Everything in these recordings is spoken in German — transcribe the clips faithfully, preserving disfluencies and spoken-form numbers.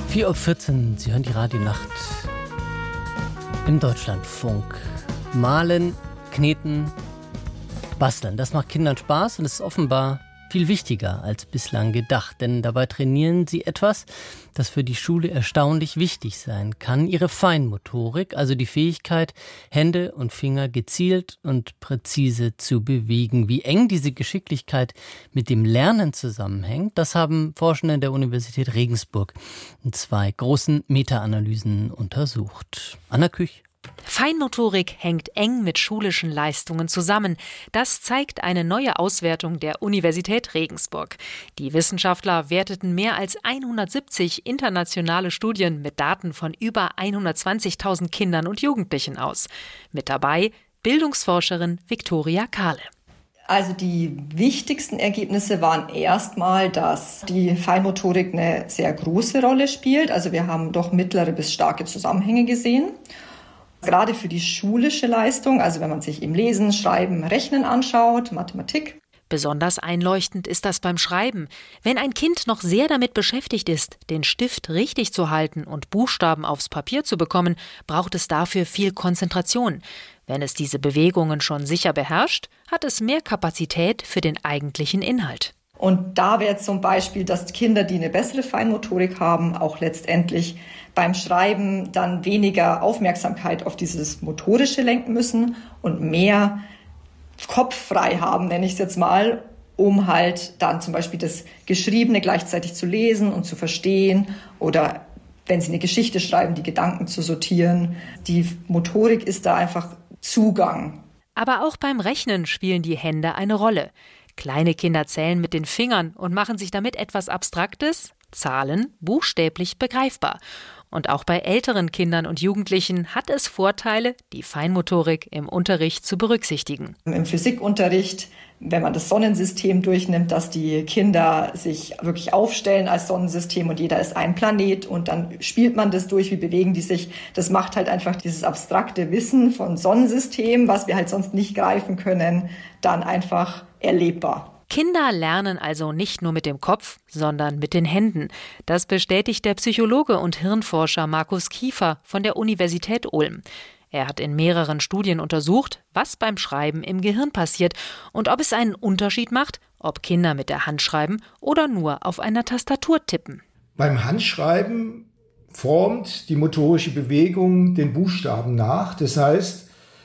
vier Uhr vierzehn, Sie hören die Radionacht im Deutschlandfunk. Malen, kneten, basteln, das macht Kindern Spaß und ist offenbar viel wichtiger als bislang gedacht. Denn dabei trainieren sie etwas, das für die Schule erstaunlich wichtig sein kann. Ihre Feinmotorik, also die Fähigkeit, Hände und Finger gezielt und präzise zu bewegen. Wie eng diese Geschicklichkeit mit dem Lernen zusammenhängt, das haben Forschende der Universität Regensburg in zwei großen Meta-Analysen untersucht. Anna Küch. Feinmotorik hängt eng mit schulischen Leistungen zusammen. Das zeigt eine neue Auswertung der Universität Regensburg. Die Wissenschaftler werteten mehr als hundertsiebzig internationale Studien mit Daten von über hundertzwanzigtausend Kindern und Jugendlichen aus. Mit dabei Bildungsforscherin Viktoria Kahle. Also die wichtigsten Ergebnisse waren erstmal, dass die Feinmotorik eine sehr große Rolle spielt. Also wir haben doch mittlere bis starke Zusammenhänge gesehen. Gerade für die schulische Leistung, also wenn man sich im Lesen, Schreiben, Rechnen anschaut, Mathematik. Besonders einleuchtend ist das beim Schreiben. Wenn ein Kind noch sehr damit beschäftigt ist, den Stift richtig zu halten und Buchstaben aufs Papier zu bekommen, braucht es dafür viel Konzentration. Wenn es diese Bewegungen schon sicher beherrscht, hat es mehr Kapazität für den eigentlichen Inhalt. Und da wäre zum Beispiel, dass Kinder, die eine bessere Feinmotorik haben, auch letztendlich beim Schreiben dann weniger Aufmerksamkeit auf dieses Motorische lenken müssen und mehr Kopf frei haben, nenne ich es jetzt mal, um halt dann zum Beispiel das Geschriebene gleichzeitig zu lesen und zu verstehen oder wenn sie eine Geschichte schreiben, die Gedanken zu sortieren. Die Motorik ist da einfach Zugang. Aber auch beim Rechnen spielen die Hände eine Rolle. Kleine Kinder zählen mit den Fingern und machen sich damit etwas Abstraktes, Zahlen, buchstäblich begreifbar. Und auch bei älteren Kindern und Jugendlichen hat es Vorteile, die Feinmotorik im Unterricht zu berücksichtigen. Im Physikunterricht, wenn man das Sonnensystem durchnimmt, dass die Kinder sich wirklich aufstellen als Sonnensystem und jeder ist ein Planet und dann spielt man das durch, wie bewegen die sich. Das macht halt einfach dieses abstrakte Wissen von Sonnensystem, was wir halt sonst nicht greifen können, dann einfach erlebbar. Kinder lernen also nicht nur mit dem Kopf, sondern mit den Händen. Das bestätigt der Psychologe und Hirnforscher Markus Kiefer von der Universität Ulm. Er hat in mehreren Studien untersucht, was beim Schreiben im Gehirn passiert und ob es einen Unterschied macht, ob Kinder mit der Hand schreiben oder nur auf einer Tastatur tippen. Beim Handschreiben formt die motorische Bewegung den Buchstaben nach. Das heißt,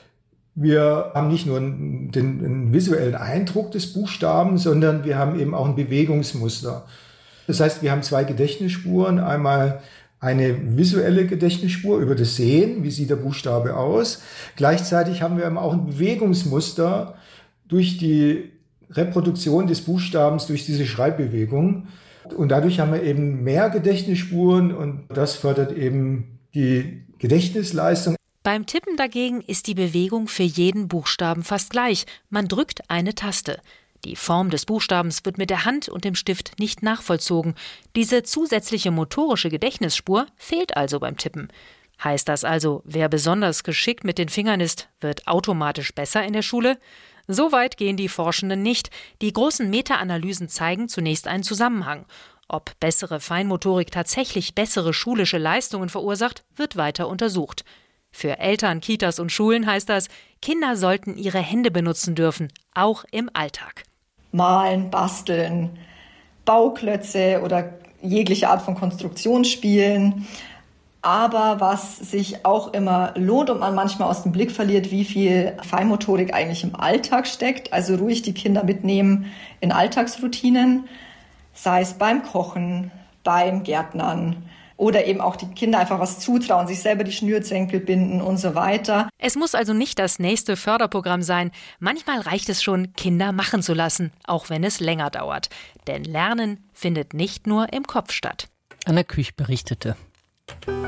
wir haben nicht nur den, den visuellen Eindruck des Buchstabens, sondern wir haben eben auch ein Bewegungsmuster. Das heißt, wir haben zwei Gedächtnisspuren. Einmal eine visuelle Gedächtnisspur über das Sehen, wie sieht der Buchstabe aus. Gleichzeitig haben wir eben auch ein Bewegungsmuster durch die Reproduktion des Buchstabens, durch diese Schreibbewegung. Und dadurch haben wir eben mehr Gedächtnisspuren und das fördert eben die Gedächtnisleistung. Beim Tippen dagegen ist die Bewegung für jeden Buchstaben fast gleich. Man drückt eine Taste. Die Form des Buchstabens wird mit der Hand und dem Stift nicht nachvollzogen. Diese zusätzliche motorische Gedächtnisspur fehlt also beim Tippen. Heißt das also, wer besonders geschickt mit den Fingern ist, wird automatisch besser in der Schule? So weit gehen die Forschenden nicht. Die großen Meta-Analysen zeigen zunächst einen Zusammenhang. Ob bessere Feinmotorik tatsächlich bessere schulische Leistungen verursacht, wird weiter untersucht. Für Eltern, Kitas und Schulen heißt das, Kinder sollten ihre Hände benutzen dürfen, auch im Alltag. Malen, basteln, Bauklötze oder jegliche Art von Konstruktion spielen. Aber was sich auch immer lohnt und man manchmal aus dem Blick verliert, wie viel Feinmotorik eigentlich im Alltag steckt. Also ruhig die Kinder mitnehmen in Alltagsroutinen, sei es beim Kochen, beim Gärtnern. Oder eben auch die Kinder einfach was zutrauen, sich selber die Schnürzenkel binden und so weiter. Es muss also nicht das nächste Förderprogramm sein. Manchmal reicht es schon, Kinder machen zu lassen, auch wenn es länger dauert. Denn Lernen findet nicht nur im Kopf statt. Anna Küch berichtete.